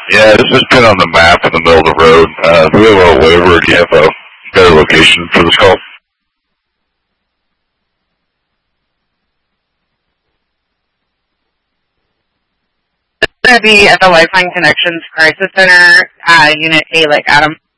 Yeah, it's just been on the map in the middle of the road. Do we have a waiver? Do you have a better location for this call? It's going to be at the Lifeline Connections Crisis Center, Unit A, like Adam.